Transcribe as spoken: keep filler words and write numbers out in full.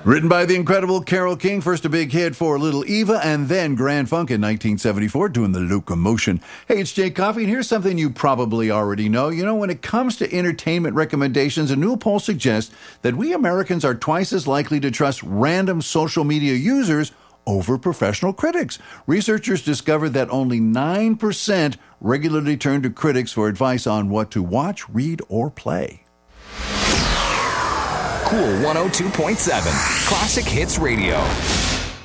Written by the incredible Carole King, first a big hit for Little Eva and then Grand Funk in nineteen seventy-four, doing the locomotion. Hey, it's Jake Coffey, and here's something you probably already know. You know, when it comes to entertainment recommendations, a new poll suggests that we Americans are twice as likely to trust random social media users over professional critics. Researchers discovered that only nine percent regularly turn to critics for advice on what to watch, read, or play. Cool one oh two point seven, Classic Hits Radio.